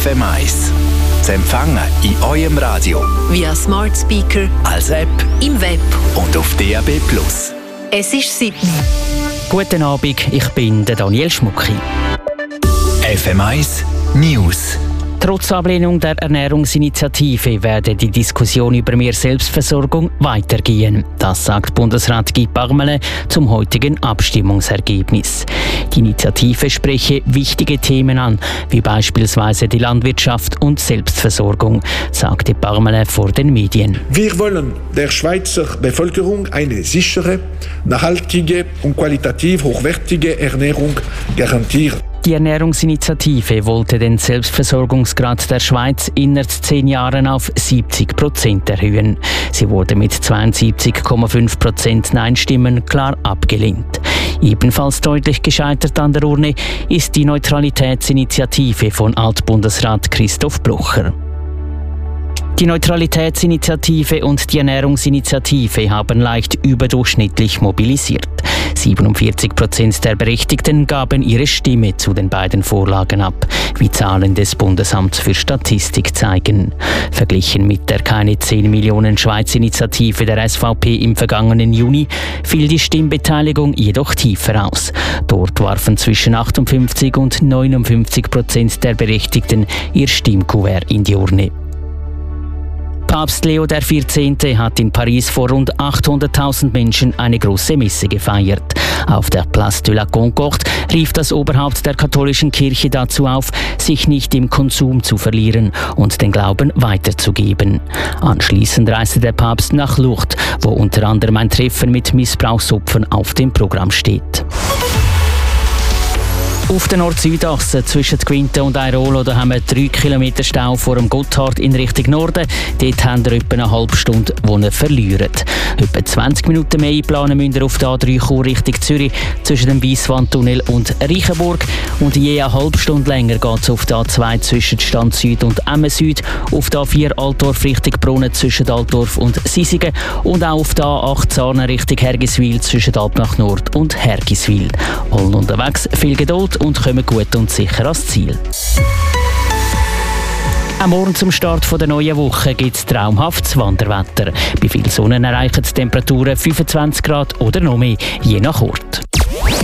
FM1. Zu empfangen in eurem Radio, via Smart Speaker, als App, im Web und auf DAB+. Es ist 7. Guten Abend, ich bin der Daniel Schmucki. FM1 News. Trotz Ablehnung der Ernährungsinitiative werde die Diskussion über mehr Selbstversorgung weitergehen. Das sagt Bundesrat Guy Parmelin zum heutigen Abstimmungsergebnis. Die Initiative spreche wichtige Themen an, wie beispielsweise die Landwirtschaft und Selbstversorgung, sagte Parmelin vor den Medien. Wir wollen der Schweizer Bevölkerung eine sichere, nachhaltige und qualitativ hochwertige Ernährung garantieren. Die Ernährungsinitiative wollte den Selbstversorgungsgrad der Schweiz innerhalb 10 Jahren auf 70% erhöhen. Sie wurde mit 72,5% Nein-Stimmen klar abgelehnt. Ebenfalls deutlich gescheitert an der Urne ist die Neutralitätsinitiative von Altbundesrat Christoph Blocher. Die Neutralitätsinitiative und die Ernährungsinitiative haben leicht überdurchschnittlich mobilisiert. 47% der Berechtigten gaben ihre Stimme zu den beiden Vorlagen ab, wie Zahlen des Bundesamts für Statistik zeigen. Verglichen mit der keine 10 Millionen Schweiz-Initiative der SVP im vergangenen Juni fiel die Stimmbeteiligung jedoch tiefer aus. Dort warfen zwischen 58 und 59% der Berechtigten ihr Stimmkuvert in die Urne. Papst Leo XIV. Hat in Paris vor rund 800.000 Menschen eine große Messe gefeiert. Auf der Place de la Concorde rief das Oberhaupt der katholischen Kirche dazu auf, sich nicht im Konsum zu verlieren und den Glauben weiterzugeben. Anschließend reiste der Papst nach Lourdes, wo unter anderem ein Treffen mit Missbrauchsopfern auf dem Programm steht. Auf der Nord-Süd-Achse zwischen Gwinten und Airolo haben wir 3 Kilometer Stau vor dem Gotthard in Richtung Norden. Dort haben wir etwa eine halbe Stunde, wo ihr verliert. Etwa 20 Minuten mehr einplanen müsst ihr auf der A3 Chur Richtung Zürich zwischen dem Weisswandtunnel und Reichenburg. Und je eine halbe Stunde länger geht es auf der A2 zwischen Stand Süd und Emmen Süd, auf der A4 Altdorf Richtung Brunnen zwischen Altdorf und Sisigen und auch auf der A8 Zarnen Richtung Hergiswil zwischen Alpnach Nord und Hergiswil. Allen unterwegs viel Geduld und kommen gut und sicher ans Ziel. Am Morgen zum Start der neuen Woche gibt es traumhaftes Wanderwetter. Bei viel Sonne erreichen die Temperaturen 25 Grad oder noch mehr, je nach Ort.